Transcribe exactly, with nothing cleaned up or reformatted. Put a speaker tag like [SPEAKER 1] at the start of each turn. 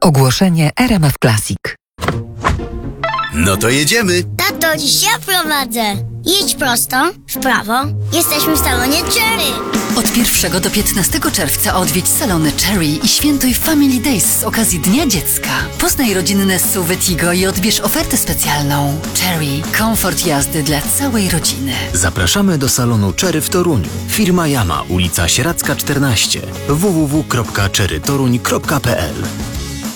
[SPEAKER 1] Ogłoszenie R M F Classic.
[SPEAKER 2] No to jedziemy.
[SPEAKER 3] Tato, dziś ja prowadzę. Jedź prosto, w prawo. Jesteśmy w salonie Cherry.
[SPEAKER 4] Od pierwszego do piętnastego czerwca odwiedź salony Cherry i świętuj Family Days z okazji Dnia Dziecka. Poznaj rodzinne S U V Tigo i odbierz ofertę specjalną. Cherry. Komfort jazdy dla całej rodziny.
[SPEAKER 5] Zapraszamy do salonu Cherry w Toruniu. Firma Yama, ulica Sieradzka czternaście. w w w kropka cherry toruń kropka p l